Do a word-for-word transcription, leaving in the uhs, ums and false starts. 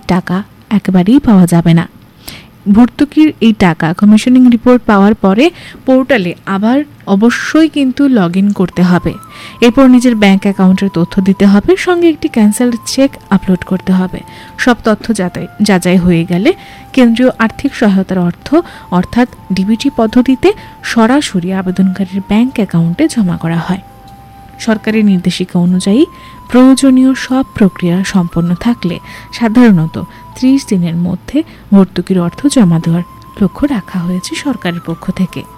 টাকা একেবারেই পাওয়া যাবে না। ভর্তুকির এই টাকা কমিশনিং রিপোর্ট পাওয়ার পরে পোর্টালে আবার অবশ্যই কিন্তু লগ ইন করতে হবে। এরপর নিজের ব্যাংক অ্যাকাউন্টের তথ্য দিতে হবে, সঙ্গে একটি ক্যান্সেলড চেক আপলোড করতে হবে। সব তথ্য যাচাই যাচাই হয়ে গেলে কেন্দ্রীয় আর্থিক সহায়তার অর্থ অর্থাৎ ডিবিটি পদ্ধতিতে সরাসরি আবেদনকারীর ব্যাংক অ্যাকাউন্টে জমা করা হয়। সরকারি নির্দেশিকা অনুযায়ী প্রয়োজনীয় সব প্রক্রিয়া সম্পন্ন থাকলে সাধারণত ত্রিশ দিনের মধ্যে ভর্তুকির অর্থ জমা দেওয়ার লক্ষ্য রাখা হয়েছে সরকারের পক্ষ থেকে।